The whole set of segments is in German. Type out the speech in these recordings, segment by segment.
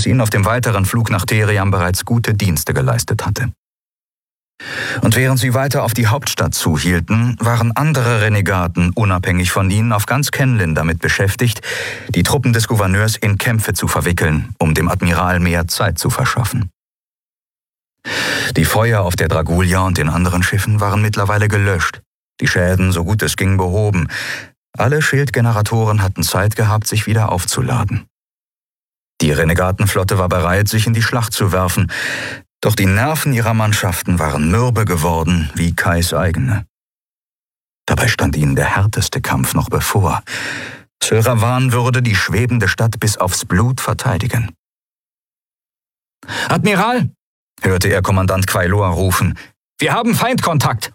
das ihnen auf dem weiteren Flug nach Theriam bereits gute Dienste geleistet hatte. Und während sie weiter auf die Hauptstadt zuhielten, waren andere Renegaten unabhängig von ihnen auf ganz Kenlin damit beschäftigt, die Truppen des Gouverneurs in Kämpfe zu verwickeln, um dem Admiral mehr Zeit zu verschaffen. Die Feuer auf der Dragulia und den anderen Schiffen waren mittlerweile gelöscht, die Schäden so gut es ging behoben. Alle Schildgeneratoren hatten Zeit gehabt, sich wieder aufzuladen. Die Renegatenflotte war bereit, sich in die Schlacht zu werfen, doch die Nerven ihrer Mannschaften waren mürbe geworden wie Kais eigene. Dabei stand ihnen der härteste Kampf noch bevor. Sylravan würde die schwebende Stadt bis aufs Blut verteidigen. »Admiral«, hörte er Kommandant Quailor rufen, »wir haben Feindkontakt!«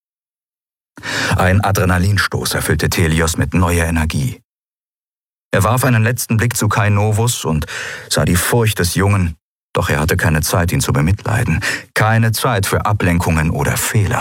Ein Adrenalinstoß erfüllte Thelios mit neuer Energie. Er warf einen letzten Blick zu Kai Novus und sah die Furcht des Jungen, doch er hatte keine Zeit, ihn zu bemitleiden, keine Zeit für Ablenkungen oder Fehler.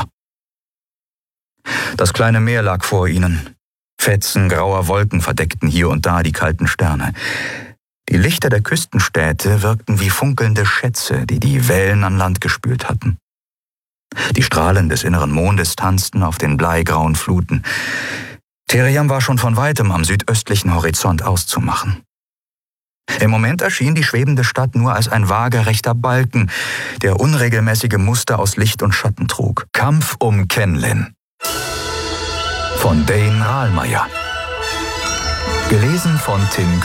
Das kleine Meer lag vor ihnen. Fetzen grauer Wolken verdeckten hier und da die kalten Sterne. Die Lichter der Küstenstädte wirkten wie funkelnde Schätze, die die Wellen an Land gespült hatten. Die Strahlen des inneren Mondes tanzten auf den bleigrauen Fluten. Theriam war schon von weitem am südöstlichen Horizont auszumachen. Im Moment erschien die schwebende Stadt nur als ein waagerechter Balken, der unregelmäßige Muster aus Licht und Schatten trug. Kampf um Kenlin von Dane Rahlmeier. Gelesen von Tim